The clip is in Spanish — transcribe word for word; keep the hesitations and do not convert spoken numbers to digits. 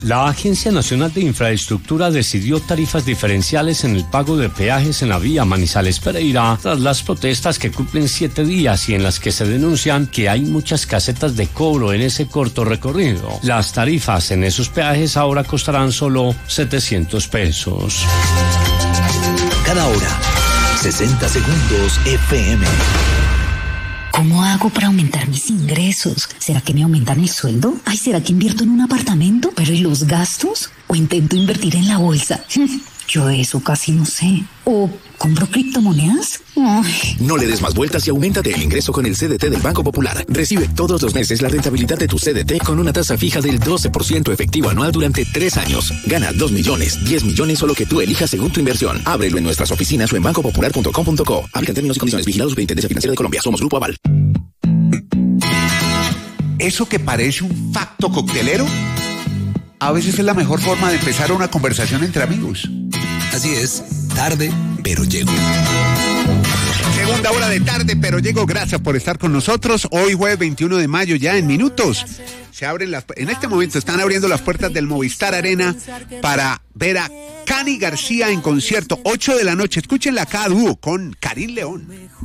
La Agencia Nacional de Infraestructura decidió tarifas diferenciales en el pago de peajes en la vía Manizales-Pereira tras las protestas que cumplen siete días y en las que se denuncian que hay muchas casetas de cobro en ese corto recorrido. Las tarifas en esos peajes ahora costarán solo setecientos pesos. Cada hora, sesenta segundos F M. ¿Cómo hago para aumentar mis ingresos? ¿Será que me aumentan el sueldo? Ay, ¿será que invierto en un apartamento? ¿Pero y los gastos? ¿O intento invertir en la bolsa? Yo de eso casi no sé. ¿O compro criptomonedas? Ay. No le des más vueltas y auméntate el ingreso con el C D T del Banco Popular. Recibe todos los meses la rentabilidad de tu C D T con una tasa fija del doce por ciento efectivo anual durante tres años. Gana dos millones, diez millones o lo que tú elijas según tu inversión. Ábrelo en nuestras oficinas o en banco popular punto com punto co. Aplican términos y condiciones. Vigilados Superintendencia Financiera de Colombia. Somos Grupo Aval. Eso que parece un facto coctelero, a veces es la mejor forma de empezar una conversación entre amigos. Así es, tarde, pero llego. Segunda hora de tarde, pero llego. Gracias por estar con nosotros. Hoy jueves veintiuno de mayo, ya en minutos, se abren las, en este momento están abriendo las puertas del Movistar Arena para ver a Cani García en concierto, ocho de la noche. Escúchenla acá, dúo con Karim León.